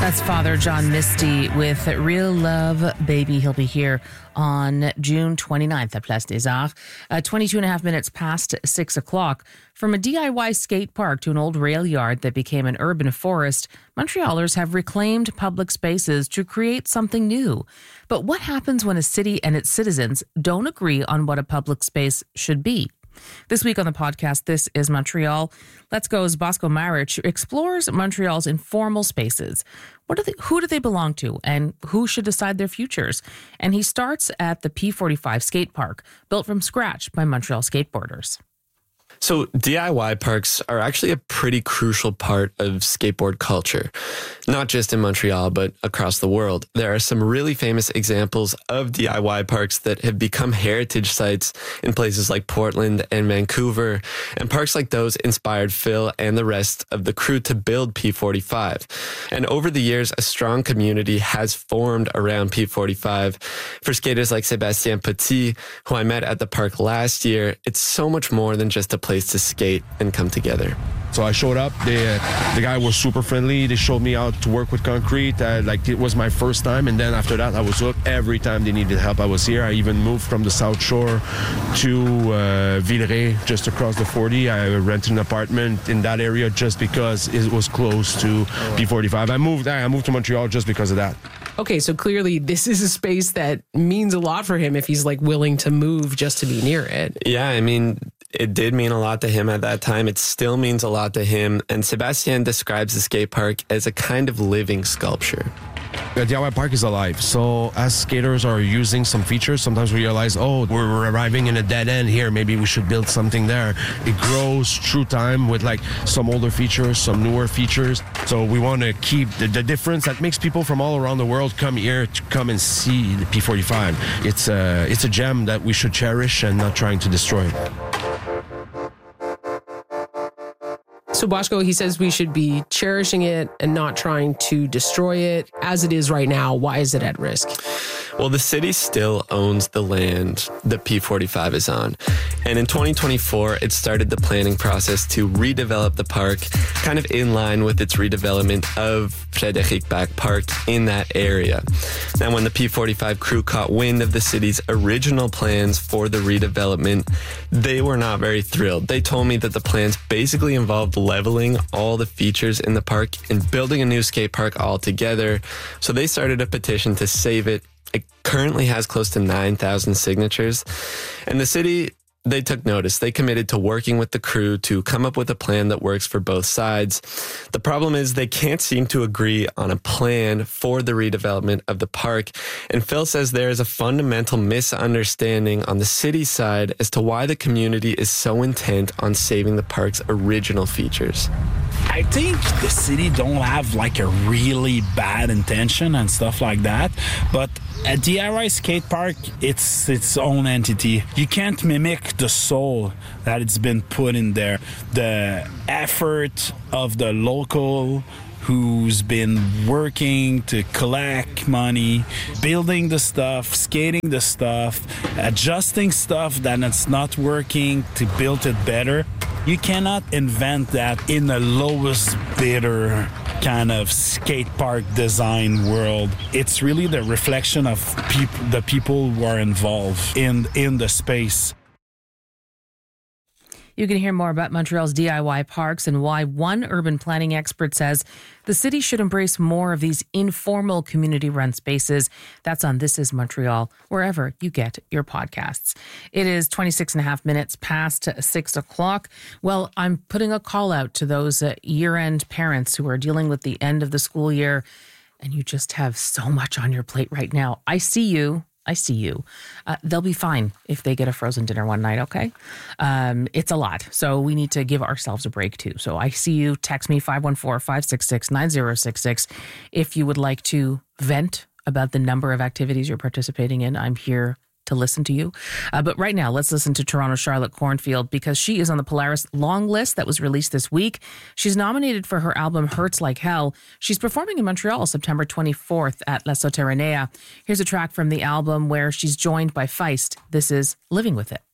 That's Father John Misty with Real Love Baby. He'll be here on June 29th at Place des Arts, 22 and a half minutes past 6 o'clock. From a DIY skate park to an old rail yard that became an urban forest, Montrealers have reclaimed public spaces to create something new. But what happens when a city and its citizens don't agree on what a public space should be? This week on the podcast, This is Montreal, Let's Go's Bosco Marich explores Montreal's informal spaces. Who do they belong to, and who should decide their futures? And he starts at the P45 skate park, built from scratch by Montreal skateboarders. So DIY parks are actually a pretty crucial part of skateboard culture, not just in Montreal, but across the world. There are some really famous examples of DIY parks that have become heritage sites in places like Portland and Vancouver, and parks like those inspired Phil and the rest of the crew to build P45. And over the years, a strong community has formed around P45. For skaters like Sébastien Petit, who I met at the park last year, it's so much more than just a place to skate and come together. So I showed up, the guy was super friendly, they showed me how to work with concrete, it was my first time, and then after that I was hooked. Every time they needed help I was here. I even moved from the South Shore to Villeray, just across the 40. I rented an apartment in that area just because it was close to P45. I moved to Montreal just because of that. Okay, so clearly this is a space that means a lot for him if he's willing to move just to be near it. Yeah, I mean, it did mean a lot to him at that time. It still means a lot to him. And Sébastien describes the skate park as a kind of living sculpture. The DIY park is alive. So as skaters are using some features, sometimes we realize, we're arriving in a dead end here. Maybe we should build something there. It grows through time with some older features, some newer features. So we want to keep the difference that makes people from all around the world come here to come and see the P45. It's a gem that we should cherish and not trying to destroy. So Bosco, he says we should be cherishing it and not trying to destroy it. As it is right now, why is it at risk? Well, the city still owns the land that P45 is on. And in 2024, it started the planning process to redevelop the park, kind of in line with its redevelopment of Frédéric Back Park in that area. Now, when the P45 crew caught wind of the city's original plans for the redevelopment, they were not very thrilled. They told me that the plans basically involved leveling all the features in the park and building a new skate park altogether. So they started a petition to save it. It currently has close to 9,000 signatures. And the city, they took notice. They committed to working with the crew to come up with a plan that works for both sides. The problem is they can't seem to agree on a plan for the redevelopment of the park. And Phil says there is a fundamental misunderstanding on the city side as to why the community is so intent on saving the park's original features. I think the city don't have a really bad intention and stuff like that, but a DIY skate park, it's its own entity. You can't mimic the soul that it's been put in there. The effort of the local who's been working to collect money, building the stuff, skating the stuff, adjusting stuff that it's not working to build it better. You cannot invent that in the lowest bidder kind of skate park design world. It's really the reflection of the people who are involved in the space. You can hear more about Montreal's DIY parks and why one urban planning expert says the city should embrace more of these informal community-run spaces. That's on This is Montreal, wherever you get your podcasts. It is 26 and a half minutes past 6 o'clock. Well, I'm putting a call out to those year-end parents who are dealing with the end of the school year, and you just have so much on your plate right now. I see you. They'll be fine if they get a frozen dinner one night, okay? It's a lot, so we need to give ourselves a break too. So I see you. Text me 514-566-9066 if you would like to vent about the number of activities you're participating in. I'm here to listen to you. But right now, let's listen to Toronto Charlotte Cornfield because she is on the Polaris long list that was released this week. She's nominated for her album Hurts Like Hell. She's performing in Montreal September 24th at La Soteranea. Here's a track from the album where she's joined by Feist. This is Living With It.